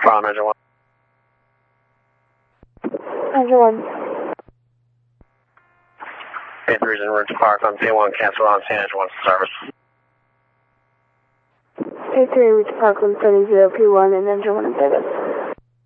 File 91. 91. Panthers in Ridge Park on P1, cancel on San Angelo service. A3 reach Parkland 70 P1 and engine 1 in service.